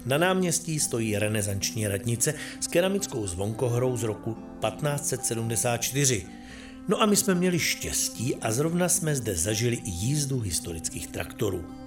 Na náměstí stojí renesanční radnice s keramickou zvonkohrou z roku 1574. No a my jsme měli štěstí a zrovna jsme zde zažili i jízdu historických traktorů.